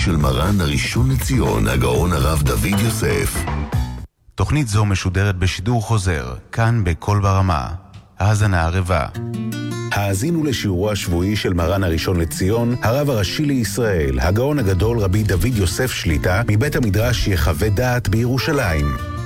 של מרן הראשון לציון, הגאון הרב דוד יוסף. תוכנית זו משודרת בשידור חוזר, כאן בכל ברמה. האזנה ערבה. האזינו לשיעורו השבועי של מרן הראשון לציון, הרב הראשי לישראל, הגאון הגדול רבי דוד יוסף שליטה, מבית המדרש יחווה דעת בירושלים.